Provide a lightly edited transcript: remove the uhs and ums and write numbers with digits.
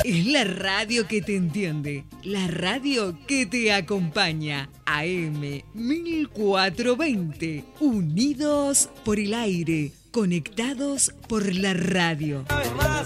Es la radio que te entiende, la radio que te acompaña. AM 1420, unidos por el aire, conectados por la radio.